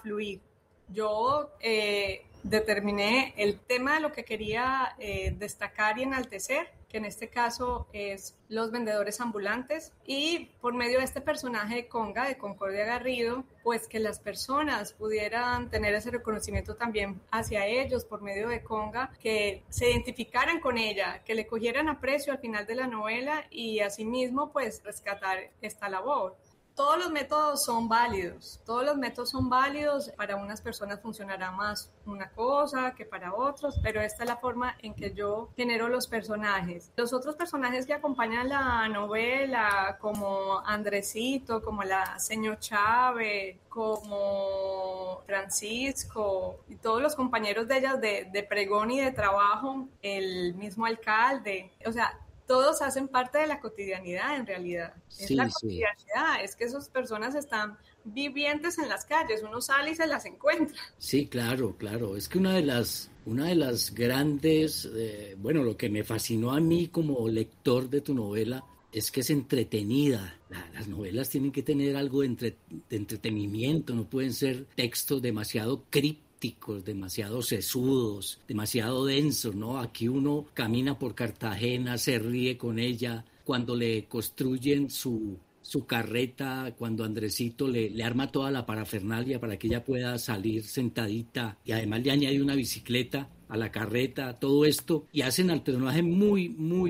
fluir. Yo determiné el tema de lo que quería destacar y enaltecer, que en este caso es los vendedores ambulantes, y por medio de este personaje de Conga, de Concordia Garrido, pues que las personas pudieran tener ese reconocimiento también hacia ellos por medio de Conga, que se identificaran con ella, que le cogieran aprecio al final de la novela y asimismo pues rescatar esta labor. Todos los métodos son válidos, para unas personas funcionará más una cosa que para otros, pero esta es la forma en que yo genero los personajes. Los otros personajes que acompañan la novela, como Andresito, como la señor Chávez, como Francisco, y todos los compañeros de ellas de pregón y de trabajo, el mismo alcalde, o sea, todos hacen parte de la cotidianidad en realidad. Es la cotidianidad, es que esas personas están vivientes en las calles, uno sale y se las encuentra. Sí, claro, es que una de las grandes, lo que me fascinó a mí como lector de tu novela es que es entretenida. Las novelas tienen que tener algo de entretenimiento, no pueden ser textos demasiado crípticos, demasiado sesudos, demasiado densos, ¿no? Aquí uno camina por Cartagena, se ríe con ella, cuando le construyen su carreta, cuando Andresito le arma toda la parafernalia para que ella pueda salir sentadita y además le añade una bicicleta a la carreta, todo esto, y hacen al personaje muy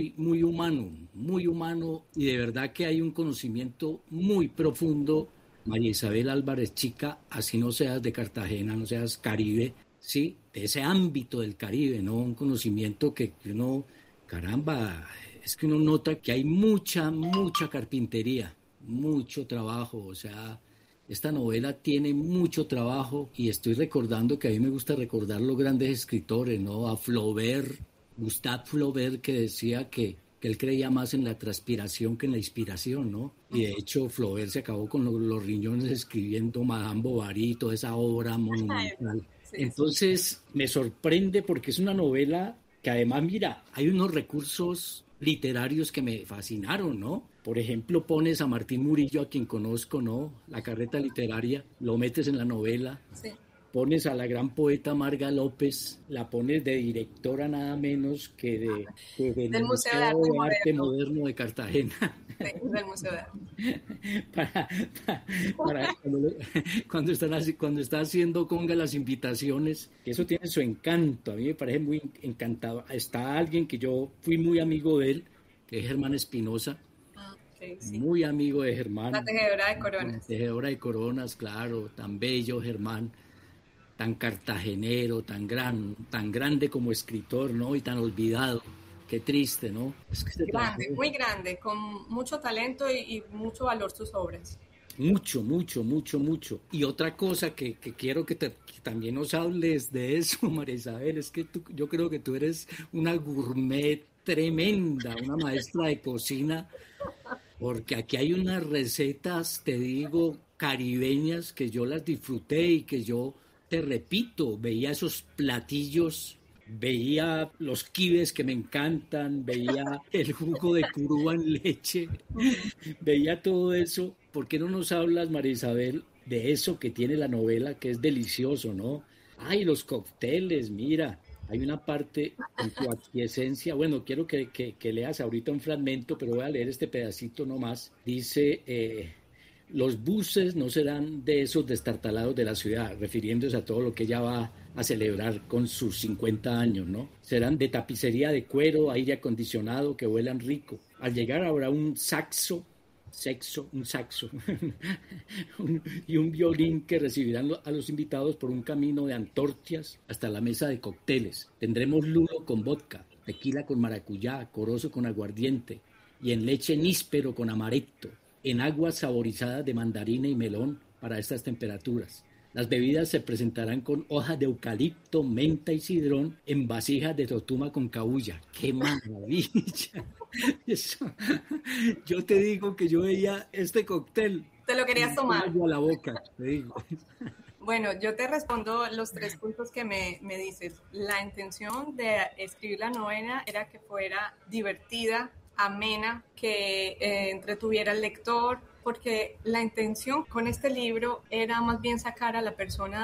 humano, y de verdad que hay un conocimiento muy profundo. María Isabel Álvarez, chica, así no seas de Cartagena, no seas Caribe, sí, de ese ámbito del Caribe, ¿no? Un conocimiento que uno, caramba, es que uno nota que hay mucha carpintería, mucho trabajo, o sea, esta novela tiene mucho trabajo, y estoy recordando que a mí me gusta recordar los grandes escritores, ¿no? A Flaubert, Gustave Flaubert, que decía que él creía más en la transpiración que en la inspiración, ¿no? Y de hecho Flaubert se acabó con los riñones escribiendo Madame Bovary, toda esa obra monumental. Entonces me sorprende porque es una novela que además, mira, hay unos recursos literarios que me fascinaron, ¿no? Por ejemplo, pones a Martín Murillo, a quien conozco, ¿no? La carreta literaria, lo metes en la novela. Sí. Pones a la gran poeta Marga López, la pones de directora nada menos que del Museo de Arte Moderno de Cartagena. Sí, del Museo de Arte. para cuando está haciendo Conga las invitaciones, que eso tiene su encanto, a mí me parece muy encantado. Está alguien que yo fui muy amigo de él, que es Germán Espinosa. Sí. Muy amigo de Germán. La tejedora de coronas. La tejedora de coronas, claro, tan bello Germán, tan cartagenero, tan grande como escritor, ¿no? Y tan olvidado. Qué triste, ¿no? Es que grande, muy grande, con mucho talento y mucho valor sus obras. Mucho. Y otra cosa que quiero que también nos hables de eso, María Isabel, es que yo creo que tú eres una gourmet tremenda, una maestra de cocina, porque aquí hay unas recetas, te digo, caribeñas, que yo las disfruté y que yo, te repito, veía esos platillos, veía los quibes que me encantan, veía el jugo de curúa en leche, veía todo eso. ¿Por qué no nos hablas, María Isabel, de eso que tiene la novela, que es delicioso, ¿no? Ay, los cócteles, mira, hay una parte en tu aquiescencia. Bueno, quiero que leas ahorita un fragmento, pero voy a leer este pedacito nomás. Dice, los buses no serán de esos destartalados de la ciudad, refiriéndose a todo lo que ella va a celebrar con sus 50 años, ¿no? Serán de tapicería de cuero, aire acondicionado, que vuelan rico. Al llegar habrá un saxo y un violín que recibirán a los invitados por un camino de antorchas hasta la mesa de cócteles. Tendremos lulo con vodka, tequila con maracuyá, corozo con aguardiente y en leche níspero con amaretto, en aguas saborizadas de mandarina y melón para estas temperaturas. Las bebidas se presentarán con hojas de eucalipto, menta y cidrón en vasijas de totuma con cabuya. ¡Qué maravilla! Eso. Yo te digo que yo veía este cóctel. ¿Te lo querías tomar? A la boca, te digo. Bueno, yo te respondo los 3 puntos que me dices. La intención de escribir la novela era que fuera divertida, amena, que entretuviera al lector, porque la intención con este libro era más bien sacar a la persona